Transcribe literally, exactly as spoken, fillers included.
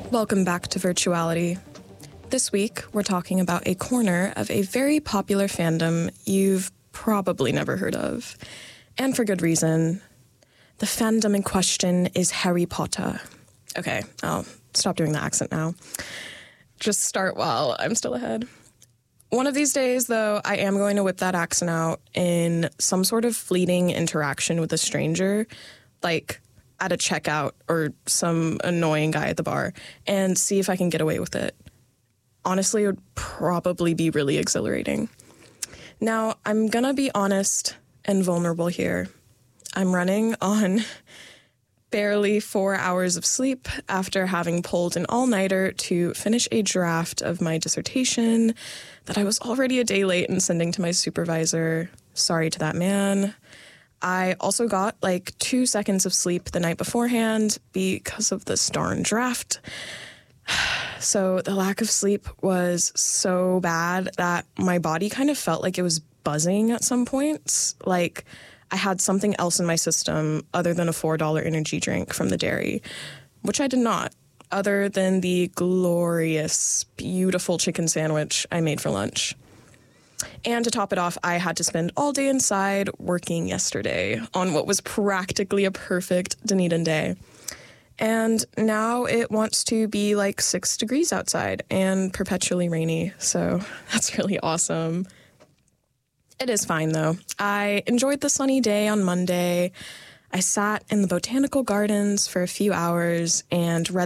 Welcome back to Virtuality. This week, we're talking about a corner of a very popular fandom you've probably never heard of. And for good reason. The fandom in question is Harry Potter. Okay, I'll stop doing the accent now. Just start while I'm still ahead. One of these days, though, I am going to whip that accent out in some sort of fleeting interaction with a stranger, like at a checkout or some annoying guy at the bar, and see if I can get away with it. Honestly, it would probably be really exhilarating. Now, I'm gonna be honest and vulnerable here. I'm running on barely four hours of sleep after having pulled an all-nighter to finish a draft of my dissertation that I was already a day late in sending to my supervisor. Sorry to that man. I also got like two seconds of sleep the night beforehand because of this darn draft. So the lack of sleep was so bad that my body kind of felt like it was buzzing at some points. Like I had something else in my system other than a four dollar energy drink from the dairy, which I did not, other than the glorious, beautiful chicken sandwich I made for lunch. And to top it off, I had to spend all day inside working yesterday on what was practically a perfect Dunedin day. And now it wants to be like six degrees outside and perpetually rainy, so that's really awesome. It is fine, though. I enjoyed the sunny day on Monday. I sat in the botanical gardens for a few hours and read